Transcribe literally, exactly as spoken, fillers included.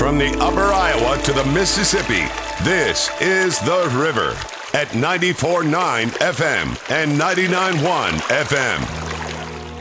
From the upper Iowa to the Mississippi, this is The River at ninety-four point nine F M and ninety-nine point one F M.